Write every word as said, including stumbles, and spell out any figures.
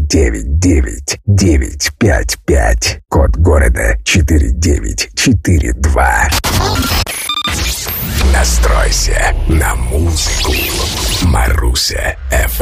девять девять девять пять пять. Код города четыре девять четыре два. Настройся на музыку. Маруся эф эм.